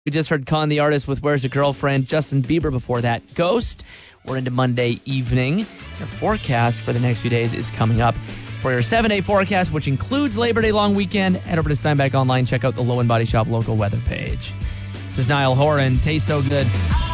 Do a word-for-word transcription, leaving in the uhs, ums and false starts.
We just heard Con the Artist with Where's Your Girlfriend, Justin Bieber before that, Ghost. We're into Monday evening. Your forecast for the next few days is coming up. For your seven-day forecast, which includes Labor Day long weekend, head over to Steinbach Online, check out the Low and Body Shop local weather page. This is Niall Horan. Tastes so good.